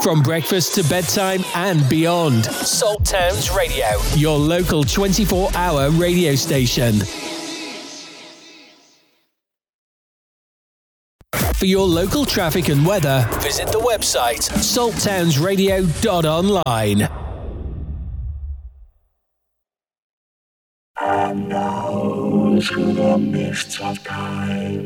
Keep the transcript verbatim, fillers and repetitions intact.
From breakfast to bedtime and beyond. Salt Towns Radio, your local twenty-four hour radio station. For your local traffic and weather, visit the website salt towns radio dot online. And now to the mist of time.